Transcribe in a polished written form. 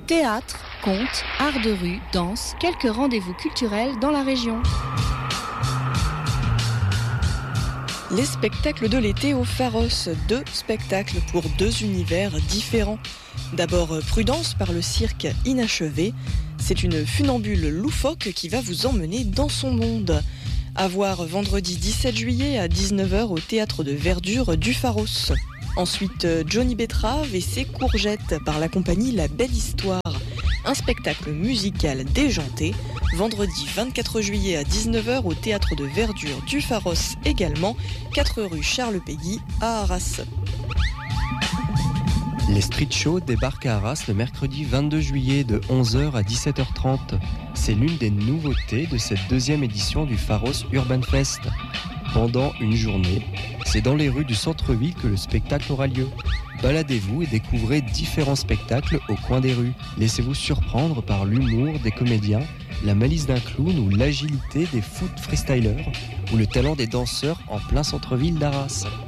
Théâtre, contes, art de rue, danse, quelques rendez-vous culturels dans la région. Les spectacles de l'été au Pharos, 2 spectacles pour 2 univers différents. D'abord Prudence par le cirque Inachevé. C'est une funambule loufoque qui va vous emmener dans son monde. À voir vendredi 17 juillet à 19h au théâtre de verdure du Pharos. Ensuite Johnny Betrave et ses courgettes par la compagnie La Belle Histoire. Un spectacle musical déjanté, vendredi 24 juillet à 19h au théâtre de verdure du Pharos également, 4 rue Charles Péguy à Arras. Les street shows débarquent à Arras le mercredi 22 juillet de 11h à 17h30. C'est l'une des nouveautés de cette 2e édition du Pharos Urban Fest. Pendant une journée, c'est dans les rues du centre-ville que le spectacle aura lieu. Baladez-vous et découvrez différents spectacles au coin des rues. Laissez-vous surprendre par l'humour des comédiens, la malice d'un clown ou l'agilité des foot freestylers ou le talent des danseurs en plein centre-ville d'Arras.